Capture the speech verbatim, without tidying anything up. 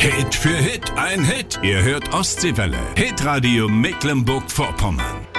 Hit für Hit, ein Hit. Ihr hört Ostseewelle. Hitradio Mecklenburg-Vorpommern.